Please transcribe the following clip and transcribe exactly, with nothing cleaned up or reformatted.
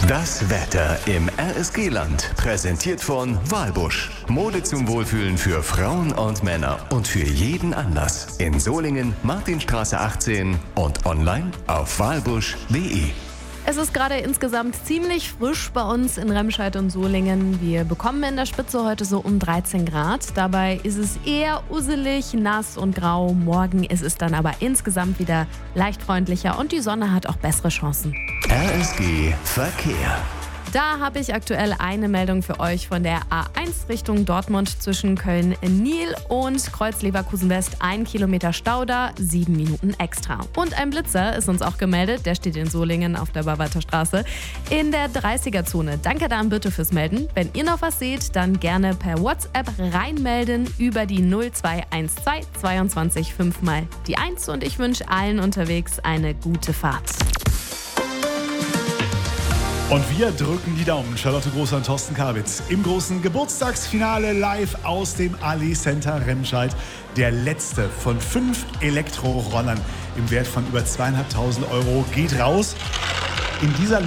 Das Wetter im R S G-Land. Präsentiert von Walbusch. Mode zum Wohlfühlen für Frauen und Männer und für jeden Anlass. In Solingen, Martinstraße achtzehn und online auf walbusch punkt de. Es ist gerade insgesamt ziemlich frisch bei uns in Remscheid und Solingen. Wir bekommen in der Spitze heute so um dreizehn Grad. Dabei ist es eher usselig, nass und grau. Morgen ist es dann aber insgesamt wieder leicht freundlicher und die Sonne hat auch bessere Chancen. R S G Verkehr. Da habe ich aktuell eine Meldung für euch von der A eins Richtung Dortmund zwischen Köln-Nil und Kreuz-Leverkusen-West. Ein Kilometer Stau da, sieben Minuten extra. Und ein Blitzer ist uns auch gemeldet, der steht in Solingen auf der Barbater Straße in der dreißiger-Zone. Danke dann bitte fürs Melden. Wenn ihr noch was seht, dann gerne per WhatsApp reinmelden über die null zwei eins zwei zweiundzwanzig fünf mal die eins und ich wünsche allen unterwegs eine gute Fahrt. Und wir drücken die Daumen. Charlotte Großer und Thorsten Kabitz im großen Geburtstagsfinale live aus dem Ali Center Remscheid. Der letzte von fünf Elektrorollern im Wert von über zweieinhalbtausend Euro geht raus. In dieser